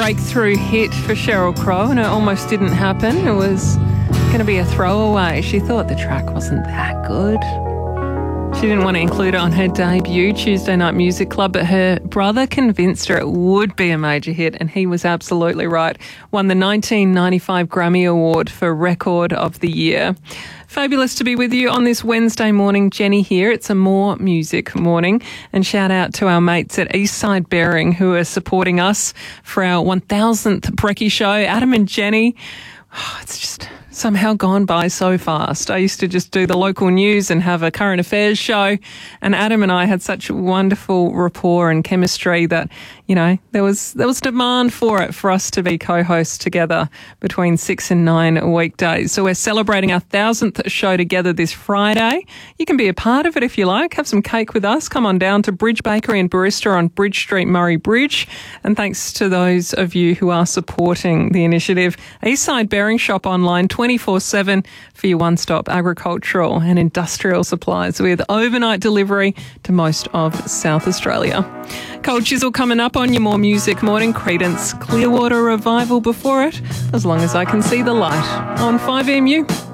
breakthrough hit for Sheryl Crow, and it almost didn't happen. It was going to be a throwaway. She thought the track wasn't that good. She didn't want to include it on her debut, Tuesday Night Music Club, but her brother convinced her it would be a major hit, and he was absolutely right. Won the 1995 Grammy Award for Record of the Year. Fabulous to be with you on this Wednesday morning. Jenny here. It's a More Music morning. And shout out to our mates at Eastside Bearing who are supporting us for our 1000th Brekkie show. Adam and Jenny. Oh, it's just somehow gone by so fast. I used to just do the local news and have a current affairs show, and Adam and I had such wonderful rapport and chemistry that, you know, there was demand for it, for us to be co-hosts together between 6 and 9 weekdays. So we're celebrating our 1000th show together this Friday. You can be a part of it if you like. Have some cake with us. Come on down to Bridge Bakery and Barista on Bridge Street, Murray Bridge. And thanks to those of you who are supporting the initiative. Eastside Bearing Shop online 24/7 for your one-stop agricultural and industrial supplies with overnight delivery to most of South Australia. Cold Chisel coming up on your More Music morning. Creedence Clearwater Revival before it, As Long as I Can See the Light on 5MU.